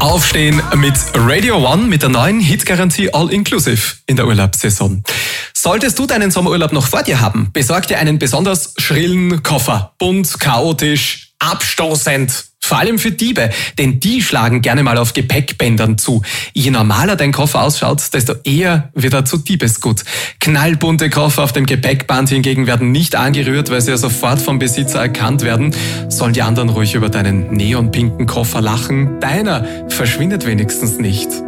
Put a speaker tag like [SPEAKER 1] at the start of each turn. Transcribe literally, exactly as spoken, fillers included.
[SPEAKER 1] Aufstehen mit Radio One mit der neuen Hitgarantie All-Inclusive in der Urlaubssaison. Solltest du deinen Sommerurlaub noch vor dir haben, besorg dir einen besonders schrillen Koffer. Bunt, chaotisch, abstoßend. Vor allem für Diebe, denn die schlagen gerne mal auf Gepäckbändern zu. Je normaler dein Koffer ausschaut, desto eher wird er zu Diebesgut. Knallbunte Koffer auf dem Gepäckband hingegen werden nicht angerührt, weil sie ja sofort vom Besitzer erkannt werden. Sollen die anderen ruhig über deinen neonpinken Koffer lachen? Deiner verschwindet wenigstens nicht.